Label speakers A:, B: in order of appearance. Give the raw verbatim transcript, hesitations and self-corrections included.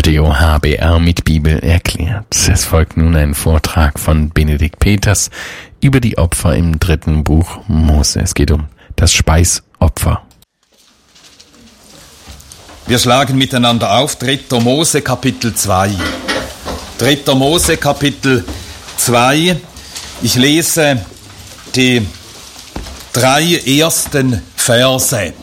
A: Radio H B R mit Bibel erklärt. Es folgt nun ein Vortrag von Benedikt Peters über die Opfer im dritten Buch Mose. Es geht um das Speisopfer.
B: Wir schlagen miteinander auf dritter Mose Kapitel zwei. dritter Mose Kapitel zwei. Ich lese die drei ersten Verse.